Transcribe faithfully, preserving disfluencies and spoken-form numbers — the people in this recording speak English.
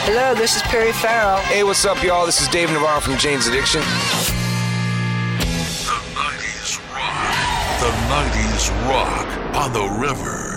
Hello, this is Perry Farrell. Hey, what's up, y'all? This is Dave Navarro from Jane's Addiction. The nineties rock. The nineties rock on the river.